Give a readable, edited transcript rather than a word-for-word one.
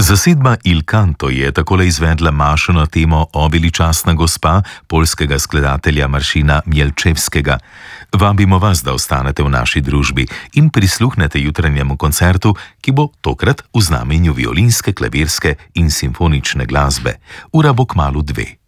Zasedba Il Canto je takole izvedla mašo na temo O veličastna gospa poljskega skladatelja Maršina Mielczewskega. Vabimo vas, da ostanete v naši družbi in prisluhnete jutranjemu koncertu, ki bo tokrat v znamenju violinske, klavirske in simfonične glasbe. Ura bo kmalu 2.